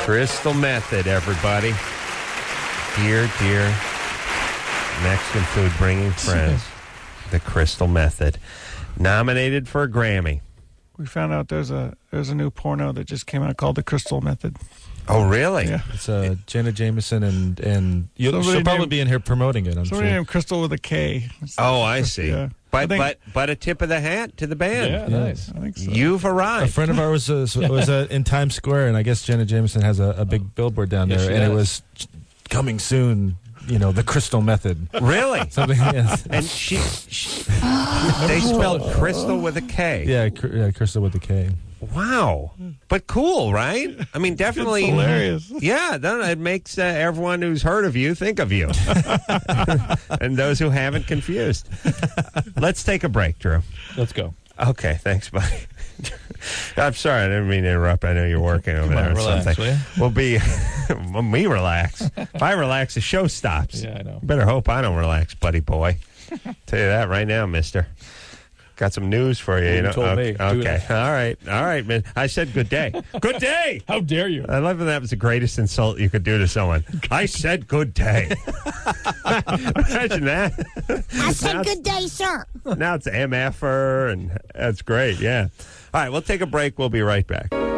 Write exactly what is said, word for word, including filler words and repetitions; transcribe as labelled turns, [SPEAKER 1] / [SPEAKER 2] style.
[SPEAKER 1] Crystal Method, everybody. Dear, dear Mexican food bringing friends. The Crystal Method. Nominated for a Grammy.
[SPEAKER 2] We found out there's a there's a new porno that just came out called The Crystal Method.
[SPEAKER 1] Oh, really?
[SPEAKER 2] Yeah.
[SPEAKER 3] It's uh, Jenna Jameson, and, and you'll,
[SPEAKER 2] Somebody
[SPEAKER 3] she'll probably
[SPEAKER 2] named-
[SPEAKER 3] be in here promoting it, I'm
[SPEAKER 2] Somebody
[SPEAKER 3] sure.
[SPEAKER 2] named Crystal with a K.
[SPEAKER 1] Oh, I see.
[SPEAKER 2] Yeah.
[SPEAKER 1] But,
[SPEAKER 2] I think-
[SPEAKER 1] but, but a tip of the hat to the band.
[SPEAKER 4] Yeah, nice.
[SPEAKER 2] I think so.
[SPEAKER 1] You've
[SPEAKER 3] A
[SPEAKER 1] arrived.
[SPEAKER 3] friend of ours was, was uh, in Times Square, and I guess Jenna Jameson has a, a big billboard down
[SPEAKER 4] Yes,
[SPEAKER 3] there,
[SPEAKER 4] she
[SPEAKER 3] and it
[SPEAKER 4] does.
[SPEAKER 3] was coming soon, you know, The Crystal Method.
[SPEAKER 1] Really?
[SPEAKER 3] Something, yes.
[SPEAKER 1] And she, she they spelled Crystal with a K.
[SPEAKER 3] Yeah, Cr- yeah, Crystal with a K.
[SPEAKER 1] Wow. But cool, right? I mean, definitely.
[SPEAKER 2] It's hilarious.
[SPEAKER 1] Yeah, no, it makes uh, everyone who's heard of you think of you. And those who haven't, confused. Let's take a break, Drew.
[SPEAKER 4] Let's go.
[SPEAKER 1] Okay, thanks, buddy. I'm sorry, I didn't mean to interrupt. I know you're working over
[SPEAKER 4] Come
[SPEAKER 1] there
[SPEAKER 4] on,
[SPEAKER 1] or
[SPEAKER 4] relax,
[SPEAKER 1] something.
[SPEAKER 4] will ya?
[SPEAKER 1] We'll be, well, me relax. If I relax, the show stops.
[SPEAKER 4] Yeah, I know.
[SPEAKER 1] Better hope I don't relax, buddy boy. Tell you that right now, mister. Got some news for you. You,
[SPEAKER 4] You
[SPEAKER 1] know?
[SPEAKER 4] told
[SPEAKER 1] okay.
[SPEAKER 4] me. Do
[SPEAKER 1] Okay.
[SPEAKER 4] it.
[SPEAKER 1] All right. All right, man. I said good day. Good day.
[SPEAKER 4] How dare you?
[SPEAKER 1] I love that that was the greatest insult you could do to someone. I said good day. Imagine that.
[SPEAKER 5] I said
[SPEAKER 1] Now it's-
[SPEAKER 5] good day, sir.
[SPEAKER 1] Now it's M F-er, and that's great, yeah. All right, we'll take a break. We'll be right back.